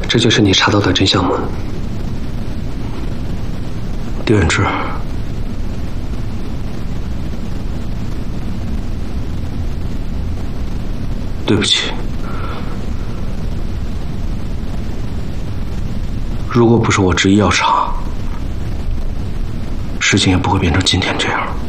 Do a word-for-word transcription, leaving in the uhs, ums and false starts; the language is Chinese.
这就是你查到的真相吗？狄远志，对不起。如果不是我执意要查，事情也不会变成今天这样。